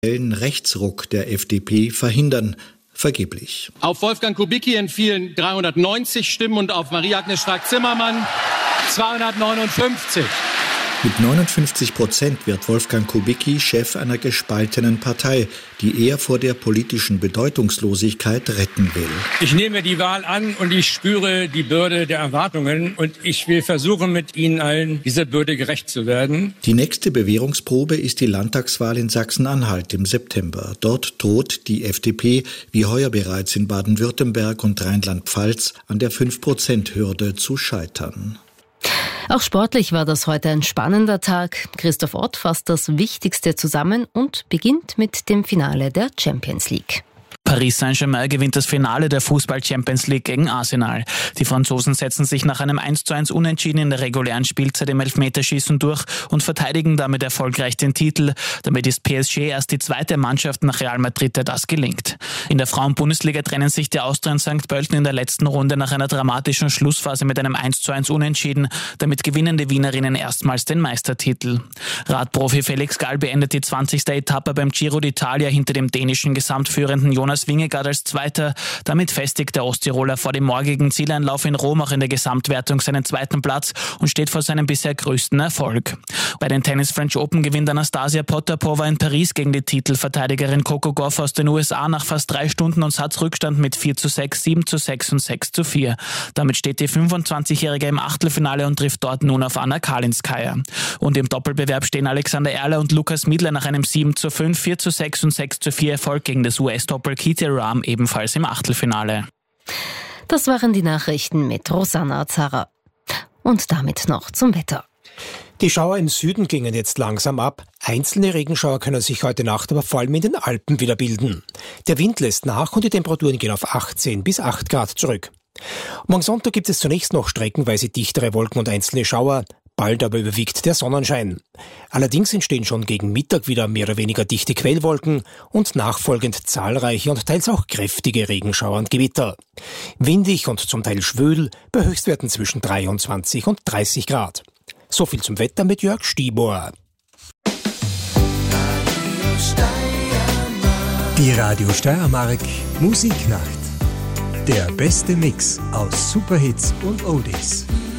Rechtsruck der FDP verhindern. Vergeblich. Auf Wolfgang Kubicki entfielen 390 Stimmen und auf Marie-Agnes Strack-Zimmermann 259. Mit 59% wird Wolfgang Kubicki Chef einer gespaltenen Partei, die er vor der politischen Bedeutungslosigkeit retten will. Ich nehme die Wahl an und ich spüre die Bürde der Erwartungen und ich will versuchen, mit Ihnen allen dieser Bürde gerecht zu werden. Die nächste Bewährungsprobe ist die Landtagswahl in Sachsen-Anhalt im September. Dort droht die FDP, wie heuer bereits in Baden-Württemberg und Rheinland-Pfalz, an der 5%-Hürde zu scheitern. Auch sportlich war das heute ein spannender Tag. Christoph Ott fasst das Wichtigste zusammen und beginnt mit dem Finale der Champions League. Paris Saint-Germain gewinnt das Finale der Fußball-Champions League gegen Arsenal. Die Franzosen setzen sich nach einem 1:1 Unentschieden in der regulären Spielzeit im Elfmeterschießen durch und verteidigen damit erfolgreich den Titel. Damit ist PSG erst die zweite Mannschaft nach Real Madrid, der das gelingt. In der Frauen-Bundesliga trennen sich die Austria und St. Pölten in der letzten Runde nach einer dramatischen Schlussphase mit einem 1:1 Unentschieden. Damit gewinnen die Wienerinnen erstmals den Meistertitel. Radprofi Felix Gall beendet die 20. Etappe beim Giro d'Italia hinter dem dänischen Gesamtführenden Jonas Vingegaard als Zweiter. Damit festigt der Osttiroler vor dem morgigen Zieleinlauf in Rom auch in der Gesamtwertung seinen zweiten Platz und steht vor seinem bisher größten Erfolg. Bei den Tennis French Open gewinnt Anastasia Potapova in Paris gegen die Titelverteidigerin Coco Gauff aus den USA nach fast 3 Stunden und Satzrückstand mit 4:6, 7:6 und 6:4. Damit steht die 25-Jährige im Achtelfinale und trifft dort nun auf Anna Kalinskaya. Und im Doppelbewerb stehen Alexander Erler und Lukas Miedler nach einem 7:5, 4:6 und 6:4 Erfolg gegen das US-Doppel Keith Rahm ebenfalls im Achtelfinale. Das waren die Nachrichten mit Rosanna Zara. Und damit noch zum Wetter. Die Schauer im Süden gingen jetzt langsam ab. Einzelne Regenschauer können sich heute Nacht aber vor allem in den Alpen wieder bilden. Der Wind lässt nach und die Temperaturen gehen auf 18 bis 8 Grad zurück. Morgen Sonntag gibt es zunächst noch streckenweise dichtere Wolken und einzelne Schauer. Bald aber überwiegt der Sonnenschein. Allerdings entstehen schon gegen Mittag wieder mehr oder weniger dichte Quellwolken und nachfolgend zahlreiche und teils auch kräftige Regenschauer und Gewitter. Windig und zum Teil schwül, bei Höchstwerten zwischen 23 und 30 Grad. So viel zum Wetter mit Jörg Stibor. Die Radio Steiermark Musiknacht. Der beste Mix aus Superhits und Oldies.